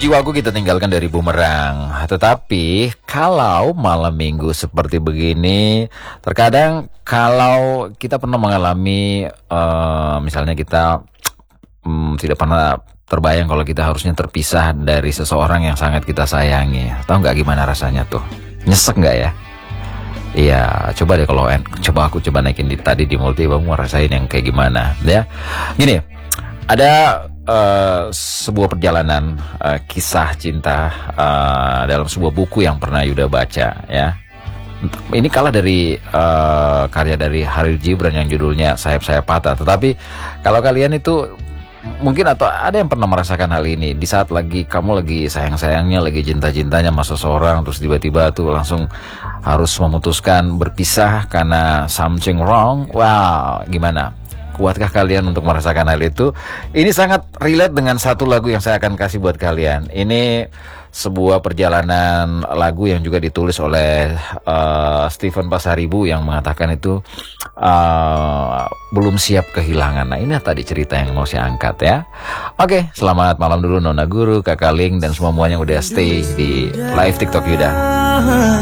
jiwaku kita tinggalkan dari bumerang. Tetapi kalau malam minggu seperti begini, terkadang kalau kita pernah mengalami misalnya kita tidak pernah terbayang kalau kita harusnya terpisah dari seseorang yang sangat kita sayangi. Tahu nggak gimana rasanya tuh? Nyesek nggak ya? Iya, coba deh kalau aku coba naikin tadi di multi, kamu ngerasain yang kayak gimana ya? Gini, ada sebuah perjalanan kisah cinta dalam sebuah buku yang pernah Yuda baca ya. Ini kalah dari karya dari Khalil Gibran yang judulnya Sayap-Sayap Patah. Tetapi kalau kalian itu mungkin atau ada yang pernah merasakan hal ini di saat kamu lagi sayang-sayangnya, lagi cinta-cintanya sama seseorang, terus tiba-tiba tuh langsung harus memutuskan berpisah karena something wrong. Wow, gimana? Kuatkah kalian untuk merasakan hal itu? Ini sangat relate dengan satu lagu yang saya akan kasih buat kalian. Ini sebuah perjalanan lagu yang juga ditulis oleh Stephen Pasaribu yang mengatakan itu belum siap kehilangan. Nah, ini tadi cerita yang mau saya angkat ya. Oke, selamat malam dulu Nona Guru, Kakak Ling, dan semuanya udah stay di live TikTok Yuda.